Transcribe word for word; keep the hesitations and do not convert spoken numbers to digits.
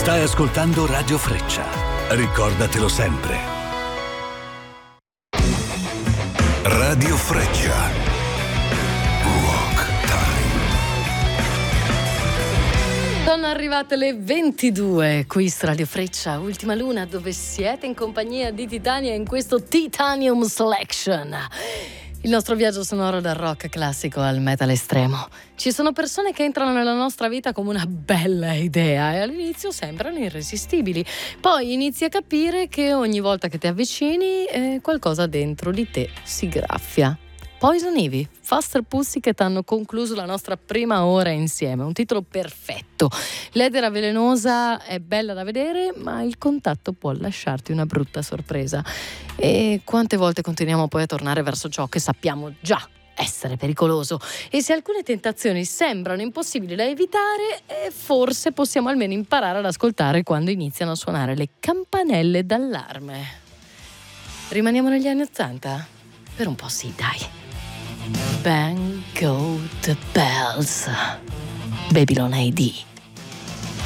Stai ascoltando Radio Freccia. Ricordatelo sempre. Radio Freccia. Rock Time. Sono arrivate le ventidue, qui su Radio Freccia, Ultima Luna, dove siete in compagnia di Titania in questo Titanium Selection. Il nostro viaggio sonoro dal rock classico al metal estremo. Ci sono persone che entrano nella nostra vita come una bella idea e all'inizio sembrano irresistibili. Poi inizi a capire che ogni volta che ti avvicini eh, qualcosa dentro di te si graffia. Poison Ivy, Faster Pussycat hanno concluso la nostra prima ora insieme, un titolo perfetto. L'edera velenosa è bella da vedere, ma il contatto può lasciarti una brutta sorpresa. E quante volte continuiamo poi a tornare verso ciò che sappiamo già essere pericoloso. E se alcune tentazioni sembrano impossibili da evitare, eh, forse possiamo almeno imparare ad ascoltare quando iniziano a suonare le campanelle d'allarme. Rimaniamo negli anni Ottanta? Per un po' sì, dai. Bang go the bells. Babylon A D.